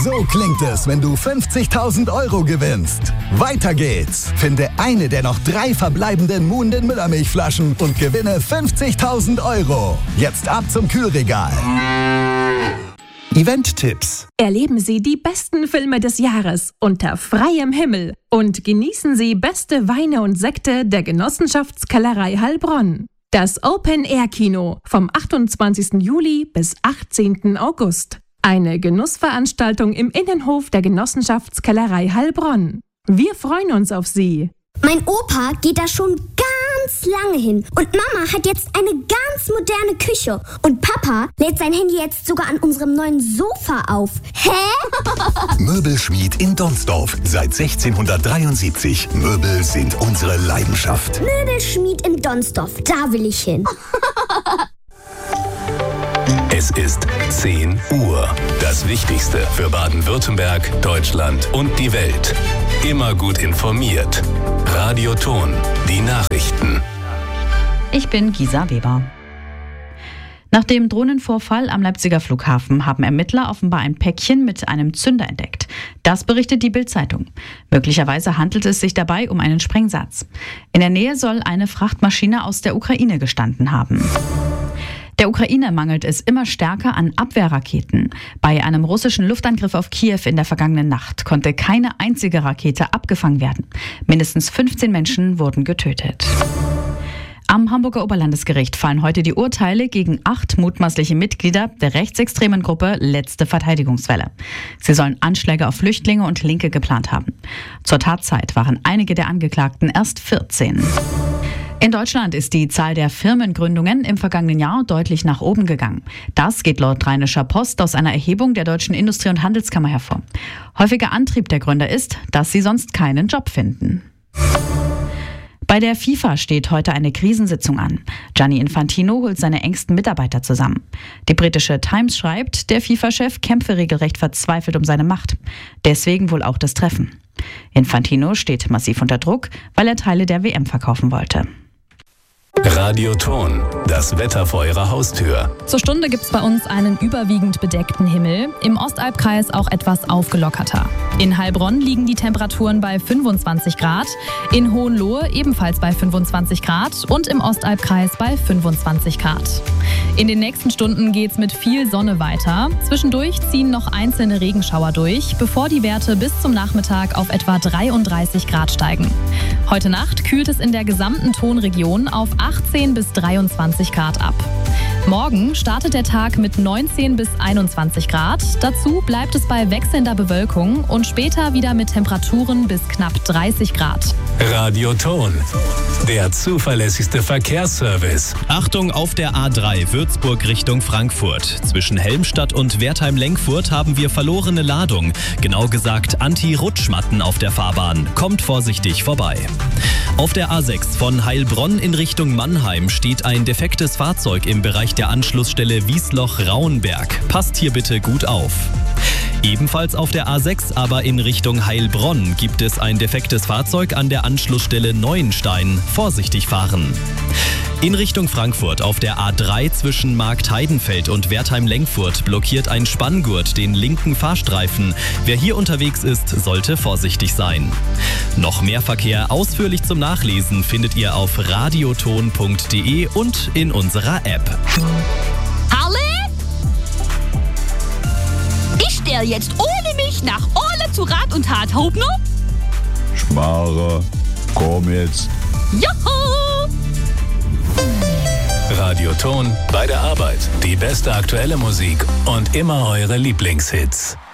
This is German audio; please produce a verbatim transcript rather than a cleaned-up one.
So klingt es, wenn du fünfzigtausend Euro gewinnst. Weiter geht's. Finde eine der noch drei verbleibenden Muhnden Müllermilchflaschen und gewinne fünfzigtausend Euro. Jetzt ab zum Kühlregal. Event-Tipps. Erleben Sie die besten Filme des Jahres unter freiem Himmel und genießen Sie beste Weine und Sekte der Genossenschaftskellerei Heilbronn. Das Open-Air-Kino vom achtundzwanzigsten Juli bis achtzehnten August. Eine Genussveranstaltung im Innenhof der Genossenschaftskellerei Heilbronn. Wir freuen uns auf Sie. Mein Opa geht da schon ganz lange hin. Und Mama hat jetzt eine ganz moderne Küche. Und Papa lädt sein Handy jetzt sogar an unserem neuen Sofa auf. Hä? Möbelschmied in Donsdorf. Seit sechzehnhundertdreiundsiebzig. Möbel sind unsere Leidenschaft. Möbelschmied in Donsdorf. Da will ich hin. Es ist zehn Uhr. Das Wichtigste für Baden-Württemberg, Deutschland und die Welt. Immer gut informiert. Radio Ton, die Nachrichten. Ich bin Gisa Weber. Nach dem Drohnenvorfall am Leipziger Flughafen haben Ermittler offenbar ein Päckchen mit einem Zünder entdeckt. Das berichtet die Bild-Zeitung. Möglicherweise handelt es sich dabei um einen Sprengsatz. In der Nähe soll eine Frachtmaschine aus der Ukraine gestanden haben. Der Ukraine mangelt es immer stärker an Abwehrraketen. Bei einem russischen Luftangriff auf Kiew in der vergangenen Nacht konnte keine einzige Rakete abgefangen werden. Mindestens fünfzehn Menschen wurden getötet. Am Hamburger Oberlandesgericht fallen heute die Urteile gegen acht mutmaßliche Mitglieder der rechtsextremen Gruppe Letzte Verteidigungswelle. Sie sollen Anschläge auf Flüchtlinge und Linke geplant haben. Zur Tatzeit waren einige der Angeklagten erst vierzehn. In Deutschland ist die Zahl der Firmengründungen im vergangenen Jahr deutlich nach oben gegangen. Das geht laut Rheinischer Post aus einer Erhebung der Deutschen Industrie- und Handelskammer hervor. Häufiger Antrieb der Gründer ist, dass sie sonst keinen Job finden. Bei der FIFA steht heute eine Krisensitzung an. Gianni Infantino holt seine engsten Mitarbeiter zusammen. Die britische Times schreibt, der FIFA-Chef kämpfe regelrecht verzweifelt um seine Macht. Deswegen wohl auch das Treffen. Infantino steht massiv unter Druck, weil er Teile der W M verkaufen wollte. Radio Ton, das Wetter vor Ihrer Haustür. Zur Stunde gibt es bei uns einen überwiegend bedeckten Himmel, im Ostalbkreis auch etwas aufgelockerter. In Heilbronn liegen die Temperaturen bei fünfundzwanzig Grad, in Hohenlohe ebenfalls bei fünfundzwanzig Grad und im Ostalbkreis bei fünfundzwanzig Grad. In den nächsten Stunden geht's mit viel Sonne weiter. Zwischendurch ziehen noch einzelne Regenschauer durch, bevor die Werte bis zum Nachmittag auf etwa dreiunddreißig Grad steigen. Heute Nacht kühlt es in der gesamten Tonregion auf achtzehn bis dreiundzwanzig Grad ab. Morgen startet der Tag mit neunzehn bis einundzwanzig Grad. Dazu bleibt es bei wechselnder Bewölkung und später wieder mit Temperaturen bis knapp dreißig Grad. Radio Ton, der zuverlässigste Verkehrsservice. Achtung auf der A drei Würzburg Richtung Frankfurt. Zwischen Helmstadt und Wertheim-Lenkfurt haben wir verlorene Ladung. Genau gesagt Anti-Rutschmatten auf der Fahrbahn. Kommt vorsichtig vorbei. Auf der A sechs von Heilbronn in Richtung Mannheim steht ein defektes Fahrzeug im Bereich der Anschlussstelle Wiesloch-Rauenberg. Passt hier bitte gut auf. Ebenfalls auf der A sechs, aber in Richtung Heilbronn, gibt es ein defektes Fahrzeug an der Anschlussstelle Neuenstein. Vorsichtig fahren. In Richtung Frankfurt auf der A drei zwischen Marktheidenfeld und Wertheim-Lenkfurt blockiert ein Spanngurt den linken Fahrstreifen. Wer hier unterwegs ist, sollte vorsichtig sein. Noch mehr Verkehr ausführlich zum Nachlesen findet ihr auf radioton punkt de und in unserer App. Harle? Ich stelle jetzt ohne mich nach Orle zu Rat und Tat. Hauptner? Schmarre, komm jetzt. Juhu! Radio Ton, bei der Arbeit. Die beste aktuelle Musik und immer eure Lieblingshits.